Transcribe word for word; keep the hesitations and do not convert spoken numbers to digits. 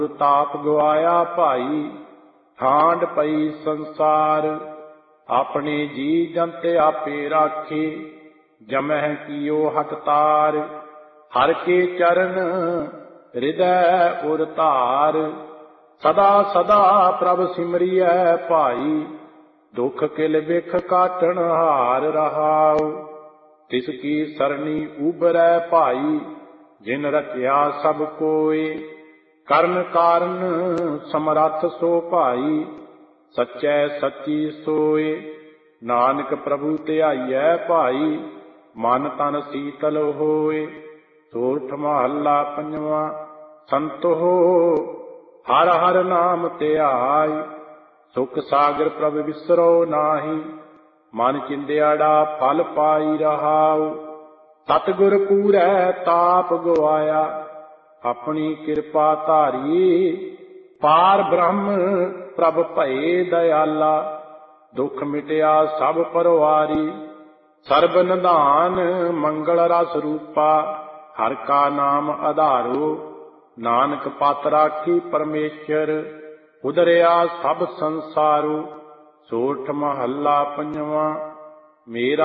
ਤਾਪ ਗਵਾਇਆ ਭਾਈ, ਠਾਂਡ ਪਈ ਸੰਸਾਰ। ਆਪਣੇ ਜੀ ਜੰਤ ਆਪੇ ਰਾਖੇ, ਜਮਹਿ ਕੀਓ ਹਠ ਤਾਰ। ਹਰ ਕੇ ਚਰਨ ਹਿਰਦੈ ਉਰ ਧਾਰ, ਸਦਾ ਸਦਾ ਪ੍ਰਭ ਸਿਮਰਿਐ ਭਾਈ। ਦੁਖ ਕਿਲ ਬਿਖ ਕਾਟਣ ਹਾਰ ਰਹਾਉ, ਤਿਸ ਕੀ ਸਰਣੀ ਉਬਰੈ ਭਾਈ। ਜਿਨ ਰਚਿਆ ਸਭ ਕੋਇ, ਕਰਨ ਕਾਰਨ ਸਮਰੱਥ ਸੋ ਭਾਈ। ਸਚੈ ਸਚੀ ਸੋਇ, ਨਾਨਕ ਪ੍ਰਭੂ ਧਿਆਈਐ ਭਾਈ। ਮਨ ਤਨ ਸੀਤਲ ਹੋਇ, ਸੋਰਠ ਮਹੱਲਾ ਪੰਜਵਾਂ। ਸੰਤੋ ਹਰ ਹਰ ਨਾਮ ਧਿਆਇ, ਸੁਖ ਸਾਗਰ ਪ੍ਰਭ ਵਿਸਰੋ ਨਾਹੀ। ਮਨ ਚਿੰਦਿਆੜਾ ਫਲ ਪਾਈ ਰਹਾਉ, ਸਤਿਗੁਰ ਪੂਰੈ ਤਾਪ ਗਵਾਇਆ। ਆਪਣੀ ਕਿਰਪਾ ਧਾਰੀ, ਪਾਰ ਬ੍ਰਹਮ ਪ੍ਰਭ ਭਏ ਦਇਆਲਾ। ਦੁਖ ਮਿਟਿਆ ਸਭ ਪਰਵਾਰੀ, ਸਰਬ ਨਿਧਾਨ ਮੰਗਲ ਰਸ ਰੂਪਾ। ਹਰ ਕਾ ਨਾਮ ਆਧਾਰੋ, ਨਾਨਕ ਪਤ ਰਾਖੀ ਪਰਮੇਸ਼ਰ। ਉਦਰਿਆ ਸਭ ਸੰਸਾਰੋ, ਸੋਰਠ ਮਹੱਲਾ ਪੰਜਵਾਂ। ਮੇਰਾ